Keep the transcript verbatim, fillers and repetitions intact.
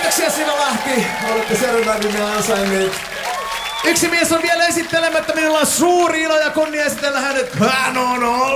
Kiitoksia Simo Lahti. Olette serenadin ansainneet. Yksi mies on vielä esittelemättä. Minulla on suuri ilo ja kunnia esitellä hänet. Hän on